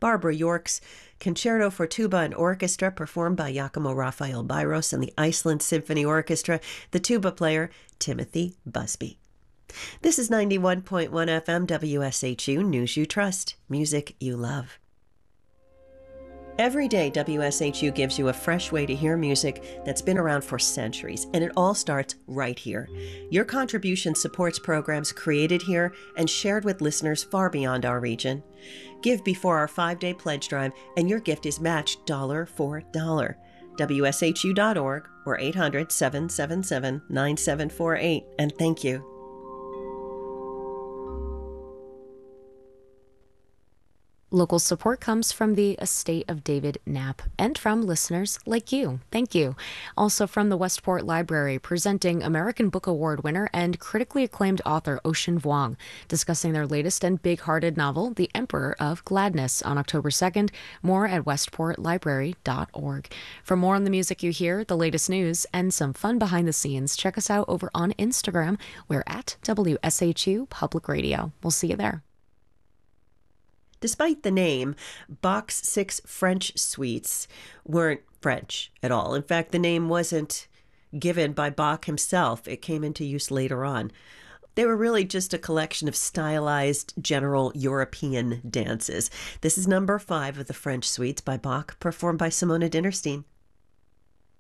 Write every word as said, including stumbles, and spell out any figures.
Barbara York's Concerto for Tuba and Orchestra, performed by Giacomo Raphael Byros and the Iceland Symphony Orchestra, the tuba player Timothy Busby. This is ninety-one point one F M W S H U, News You Trust, music you love. Every day, W S H U gives you a fresh way to hear music that's been around for centuries, and it all starts right here. Your contribution supports programs created here and shared with listeners far beyond our region. Give before our five-day pledge drive, and your gift is matched dollar for dollar. W S H U dot org or eight hundred, seven seven seven, nine seven four eight, and thank you. Local support comes from the estate of David Knapp and from listeners like you. Thank you. Also from the Westport Library, presenting American Book Award winner and critically acclaimed author Ocean Vuong, discussing their latest and big-hearted novel, The Emperor of Gladness, on October second. More at westport library dot org. For more on the music you hear, the latest news, and some fun behind the scenes, check us out over on Instagram. We're at W S H U Public Radio. We'll see you there. Despite the name, Bach's six French suites weren't French at all. In fact, the name wasn't given by Bach himself. It came into use later on. They were really just a collection of stylized general European dances. This is number five of the French suites by Bach, performed by Simona Dinnerstein.